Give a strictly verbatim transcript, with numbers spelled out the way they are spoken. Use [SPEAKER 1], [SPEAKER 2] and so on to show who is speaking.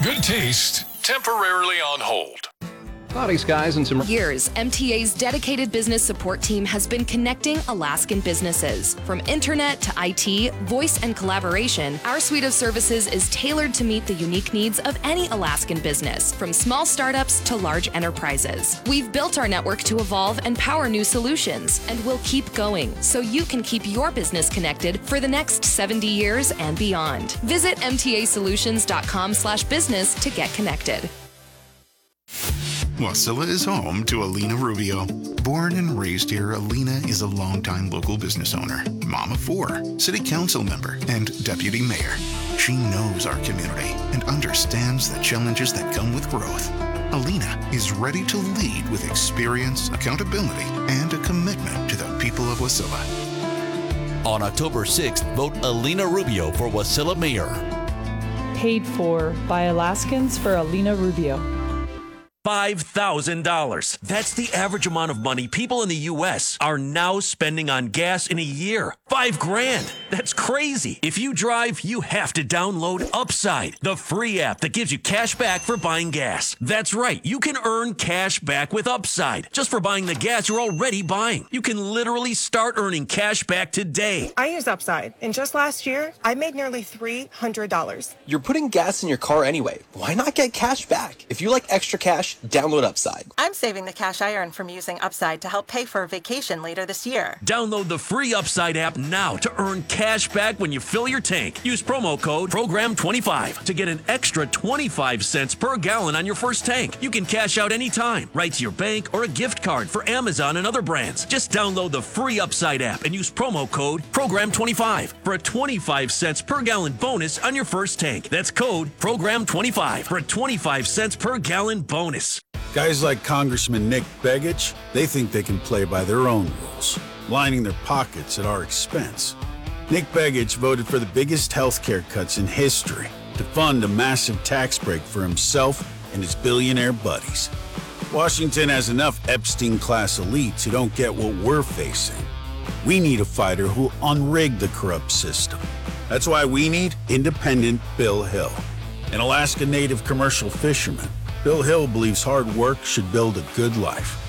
[SPEAKER 1] Good taste, temporarily on hold.
[SPEAKER 2] Cloudy skies and some
[SPEAKER 3] years, M T A's dedicated business support team has been connecting Alaskan businesses. From internet to I T, voice, and collaboration, our suite of services is tailored to meet the unique needs of any Alaskan business, from small startups to large enterprises. We've built our network to evolve and power new solutions, and we'll keep going so you can keep your business connected for the next seventy years and beyond. Visit M T A solutions dot com slash business to get connected.
[SPEAKER 4] Wasilla is home to Alina Rubio. Born and raised here, Alina is a longtime local business owner, mom of four, city council member, and deputy mayor. She knows our community and understands the challenges that come with growth. Alina is ready to lead with experience, accountability, and a commitment to the people of Wasilla.
[SPEAKER 5] On October sixth, vote Alina Rubio for Wasilla Mayor.
[SPEAKER 6] Paid for by Alaskans for Alina Rubio.
[SPEAKER 7] five thousand dollars. That's the average amount of money people in the U S are now spending on gas in a year. Five grand. That's crazy. If you drive, you have to download Upside, the free app that gives you cash back for buying gas. That's right. You can earn cash back with Upside just for buying the gas you're already buying. You can literally start earning cash back today.
[SPEAKER 8] I use Upside, and just last year, I made nearly three hundred dollars.
[SPEAKER 9] You're putting gas in your car anyway. Why not get cash back? If you like extra cash, download Upside.
[SPEAKER 10] I'm saving the cash I earn from using Upside to help pay for a vacation later this year.
[SPEAKER 7] Download the free Upside app now to earn cash back when you fill your tank. Use promo code program twenty-five to get an extra twenty-five cents per gallon on your first tank. You can cash out anytime, right to your bank or a gift card for Amazon and other brands. Just download the free Upside app and use promo code program twenty-five for a twenty-five cents per gallon bonus on your first tank. That's code program twenty-five for a twenty-five cents per gallon bonus.
[SPEAKER 11] Guys like Congressman Nick Begich, they think they can play by their own rules, lining their pockets at our expense. Nick Begich voted for the biggest health care cuts in history to fund a massive tax break for himself and his billionaire buddies. Washington has enough Epstein-class elites who don't get what we're facing. We need a fighter who'll unrig the corrupt system. That's why we need independent Bill Hill, an Alaska Native commercial fisherman. Bill Hill believes hard work should build a good life.